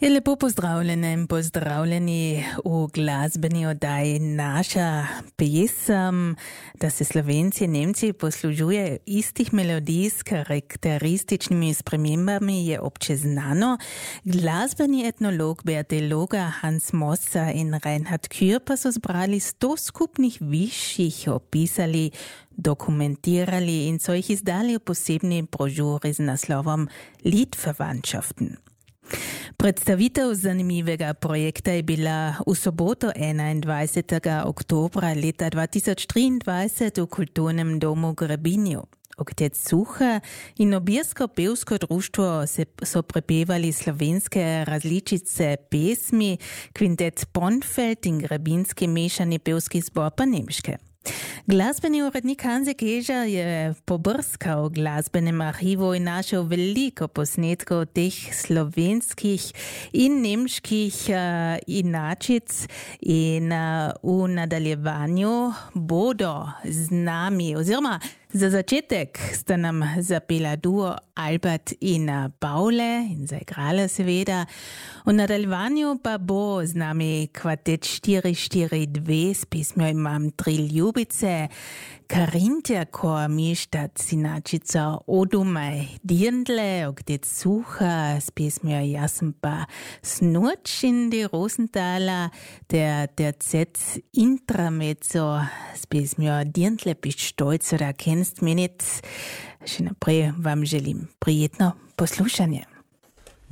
Je lepo pozdravljeni u glazbeni oddaji Naša pesem, da se Slovenci in Nemci poslužuje istih melodij s karakterističnimi spremembami, je obče znano. Glasbeni etnolog Beateloga Hans Mossa in Reinhard Kür pa so zbrali 100 skupnih višjih, opisali, dokumentirali in so jih izdali v posebni brožuri z naslovom Liedverwandtschaften. Predstavitev zanimivega projekta je bila v soboto 21. oktobra leta 2023 v kulturnem domu Grebinju. Oktec Suha in obirsko-pevsko društvo so prepevali slovenske različice pesmi, kvintet Bonfeld in grebinski mešani pevski zbor pa nemške. Glasbeni urednik Hanse Keža je pobrskal v glasbenem arhivu in našel veliko posnetkov teh slovenskih in nemških inačic in v nadaljevanju bodo z nami, oziroma za začetek sta nam zapela duo Albert in Paule in zaigrala seveda. V nadaljevanju pa bo z nami kvartet 442 s pesmjo Imam 3 ljubice, Karintja Kor Mištat s inačico Odumaj Dirndle, Oktec Suha s pesmjo Jaz sem pa Snuč in die Rosenthaler, der Z Intramezzo s pesmjo Dirndle bist stolz oder kennst mich nicht. Še naprej vam želim prijetno poslušanje.